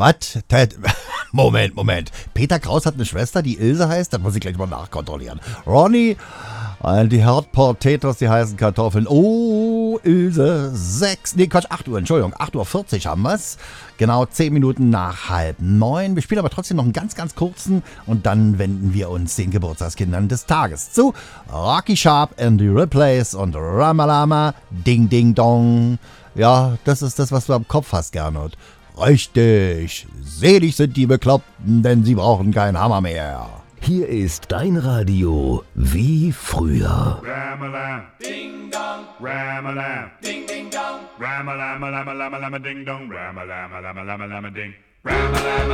Was? Moment. Peter Kraus hat eine Schwester, die Ilse heißt? Das muss ich gleich mal nachkontrollieren. Ronny, die Herdpotatoes, die heißen Kartoffeln. Oh, Ilse, 8 Uhr, Entschuldigung, 8:40 Uhr haben wir's. Genau 10 Minuten nach 8:30. Wir spielen aber trotzdem noch einen ganz, ganz kurzen und dann wenden wir uns den Geburtstagskindern des Tages zu. Rocky Sharp and the Riplays und Ramalama, Ding Ding Dong. Ja, das ist das, was du am Kopf hast, Gernot. Richtig, selig sind die Bekloppten, denn sie brauchen keinen Hammer mehr. Hier ist dein Radio wie früher. Ram-a-lam, ding dong, ram-a-lam, ding ding dong, ram-a-lam, lam-a-lam, lam-a-lam, ding dong, ram-a-lam, lam-a-lam, lam-a-lam, ding, ram-a-lam.